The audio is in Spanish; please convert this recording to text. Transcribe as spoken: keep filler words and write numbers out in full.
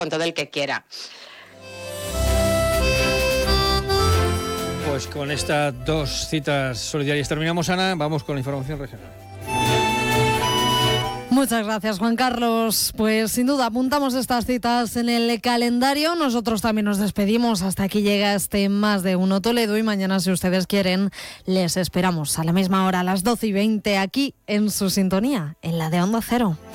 con todo el que quiera. Pues con estas dos citas solidarias terminamos, Ana. Vamos con la información regional. Muchas gracias, Juan Carlos. Pues sin duda apuntamos estas citas en el calendario. Nosotros también nos despedimos. Hasta aquí llega este Más de Uno Toledo y mañana, si ustedes quieren, les esperamos a la misma hora, a las doce y veinte, aquí en su sintonía, en la de Onda Cero.